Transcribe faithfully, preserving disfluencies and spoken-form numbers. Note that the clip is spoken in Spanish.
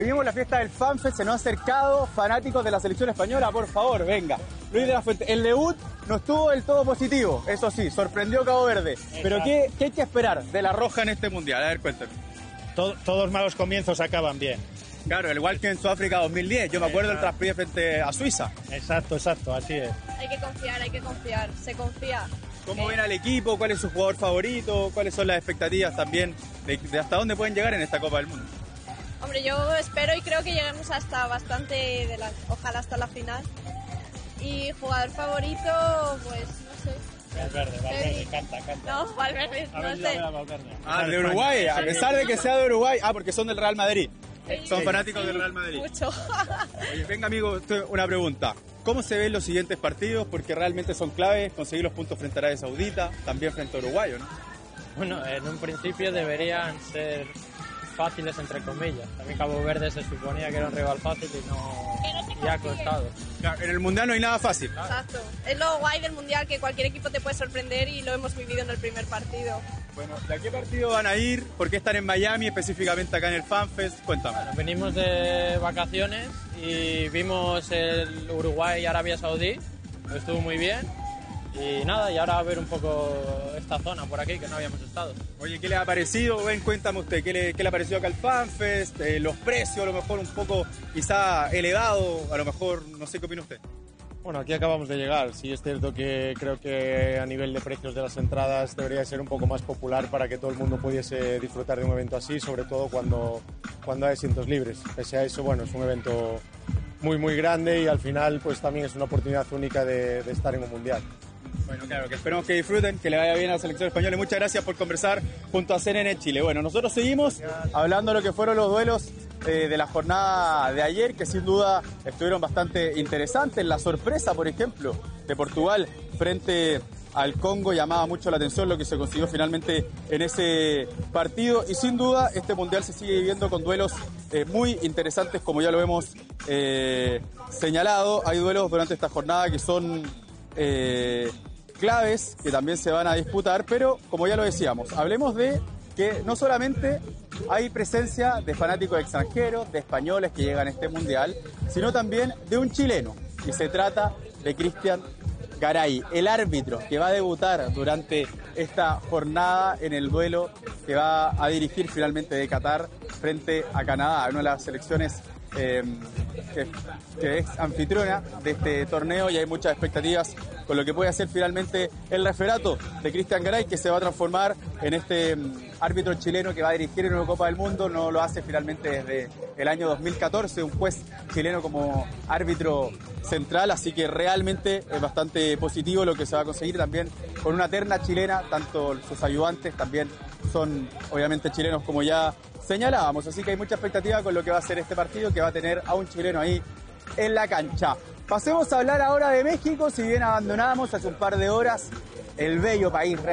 Vivimos la fiesta del FanFest, se nos ha acercado fanáticos de la selección española, por favor, venga. Luis de la Fuente, el debut no estuvo del todo positivo, eso sí, sorprendió Cabo Verde. Exacto. Pero ¿qué, ¿qué hay que esperar de la Roja en este Mundial? A ver, cuéntame. Todo, todos malos comienzos acaban bien. Claro, al igual que en Sudáfrica dos mil diez, yo me acuerdo del traspié frente a Suiza. Exacto, exacto, así es. Hay que confiar, hay que confiar, se confía. ¿Cómo ven al equipo? ¿Cuál es su jugador favorito? ¿Cuáles son las expectativas también de, de hasta dónde pueden llegar en esta Copa del Mundo? Hombre, yo espero y creo que lleguemos hasta bastante, de la, ojalá hasta la final. Y jugador favorito, pues no sé. Valverde, Valverde, canta, canta. No, Valverde, no ver, sé. Valverde. Ah, de Uruguay, a pesar de que sea de Uruguay. Ah, porque son del Real Madrid. Sí, Son sí, fanáticos sí, del Real Madrid. Mucho. Oye, venga amigo, una pregunta. ¿Cómo se ven los siguientes partidos? Porque realmente son claves conseguir los puntos frente a Arabia Saudita, también frente a Uruguay, ¿no? Bueno, en un principio deberían ser fáciles entre comillas. También Cabo Verde se suponía que era un rival fácil y no, y ha costado. Claro, en el Mundial no hay nada fácil. Exacto. Es lo guay del Mundial, que cualquier equipo te puede sorprender y lo hemos vivido en el primer partido. Bueno, ¿de a qué partido van a ir? ¿Por qué están en Miami, específicamente acá en el FanFest? Cuéntame. Bueno, venimos de vacaciones y vimos el Uruguay-Arabia Saudí, estuvo muy bien. Y nada, y ahora a ver un poco esta zona por aquí que no habíamos estado. Oye, ¿qué le ha parecido? Ven, cuéntame usted, ¿qué le, qué le ha parecido acá al FanFest? Eh, los precios, a lo mejor un poco quizá elevado, a lo mejor, no sé qué opina usted. Bueno, aquí acabamos de llegar. Sí es cierto que creo que a nivel de precios de las entradas debería ser un poco más popular para que todo el mundo pudiese disfrutar de un evento así, sobre todo cuando, cuando hay asientos libres. Pese a eso, bueno, es un evento muy, muy grande y al final pues también es una oportunidad única de, de estar en un mundial. Bueno, claro, que esperemos que disfruten, que le vaya bien a la selección española y muchas gracias por conversar junto a C N N Chile. Bueno, nosotros seguimos hablando de lo que fueron los duelos eh, de la jornada de ayer, que sin duda estuvieron bastante interesantes. La sorpresa, por ejemplo, de Portugal frente al Congo llamaba mucho la atención lo que se consiguió finalmente en ese partido y sin duda este mundial se sigue viviendo con duelos eh, muy interesantes, como ya lo hemos eh, señalado. Hay duelos durante esta jornada que son eh, claves, que también se van a disputar, pero como ya lo decíamos, hablemos de que no solamente hay presencia de fanáticos extranjeros, de españoles que llegan a este mundial, sino también de un chileno, y se trata de Cristian Garay, el árbitro que va a debutar durante esta jornada en el duelo que va a dirigir finalmente de Qatar frente a Canadá, una de las selecciones eh, que, que es anfitriona de este torneo, y hay muchas expectativas con lo que puede hacer finalmente el referato de Cristian Garay, que se va a transformar en este um, árbitro chileno que va a dirigir en una Copa del Mundo. No lo hace finalmente desde el año dos mil catorce, un juez chileno como árbitro central, así que realmente es bastante positivo lo que se va a conseguir también con una terna chilena, tanto sus ayudantes también son obviamente chilenos como ya señalábamos, así que hay mucha expectativa con lo que va a ser este partido, que va a tener a un chileno ahí en la cancha. Pasemos a hablar ahora de México, si bien abandonamos hace un par de horas el bello país